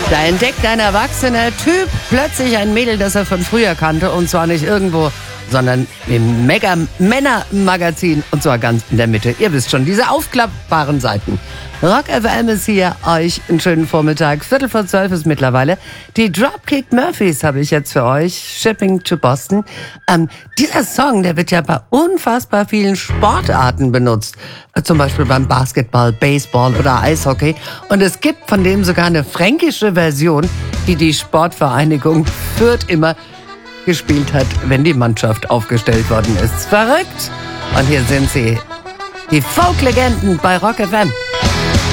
Da entdeckt ein erwachsener Typ plötzlich ein Mädel, das er von früher kannte. Und zwar nicht irgendwo, sondern im Mega-Männer-Magazin. Und zwar ganz in der Mitte. Ihr wisst schon, diese aufklappbaren Seiten. Rock FM ist hier. Euch einen schönen Vormittag. 11:45 ist mittlerweile. Die Dropkick Murphys habe ich jetzt für euch. Shipping to Boston. Dieser Song, der wird ja bei unfassbar vielen Sportarten benutzt. Zum Beispiel beim Basketball, Baseball oder Eishockey. Und es gibt von dem sogar eine fränkische Version, die die Sportvereinigung Fürth immer gespielt hat, wenn die Mannschaft aufgestellt worden ist. Verrückt! Und hier sind sie, die Folk-Legenden bei Rock FM.